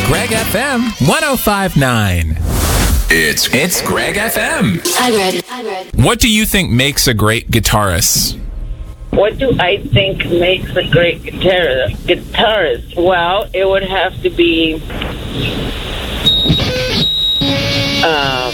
Greg FM 105.9. It's Greg FM. Hi, Greg. What do you think makes a great guitarist? What do I think makes a great guitarist? Well, it would have to be